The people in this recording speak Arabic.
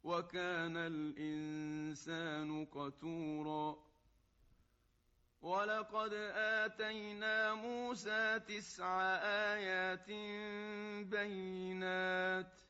وكان الإنسان قتورا ولقد آتينا موسى 9 آيات بينات